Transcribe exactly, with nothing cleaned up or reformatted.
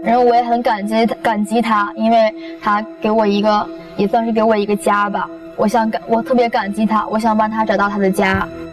然后我也很感激感激他，因为他给我一个，也算是给我一个家吧。我想感，我特别感激他，我想帮他找到他的家。